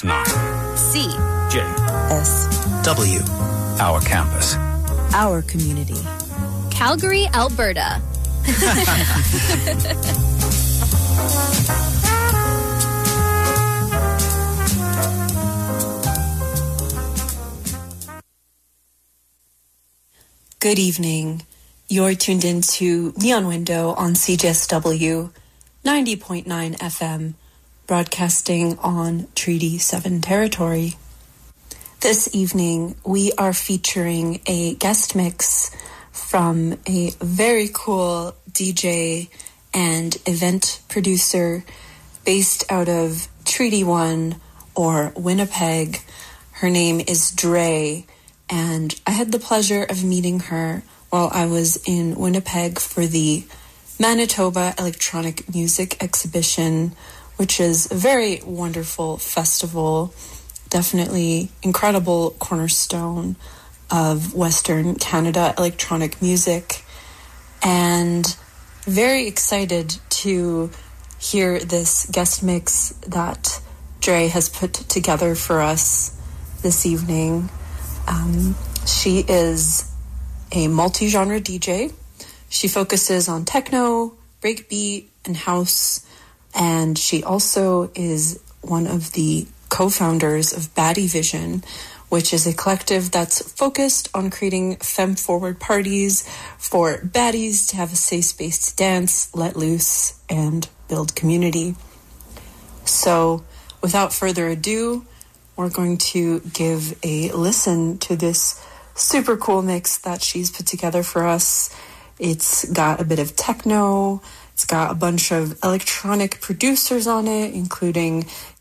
9. C. J. S. W. Our campus. Our community. Calgary, Alberta. Good evening. You're tuned into Neon Window on CJSW 90.9 FM, broadcasting on Treaty 7 territory. This evening, we are featuring a guest mix from a very cool DJ and event producer based out of Treaty 1 or Winnipeg. Her name is Dre, and I had the pleasure of meeting her while I was in Winnipeg for the Manitoba Electronic Music Exhibition, which is a very wonderful festival, definitely incredible cornerstone of Western Canada electronic music, and very excited to hear this guest mix that Dre has put together for us this evening. She is a multi-genre DJ. She focuses on techno, breakbeat, and house, and she also is one of the co-founders of Baddie Vision, which is a collective that's focused on creating femme-forward parties for baddies to have a safe space to dance, let loose, and build community. So, without further ado, we're going to give a listen to this super cool mix that she's put together for us. It's got a bit of techno, it's got a bunch of electronic producers on it, including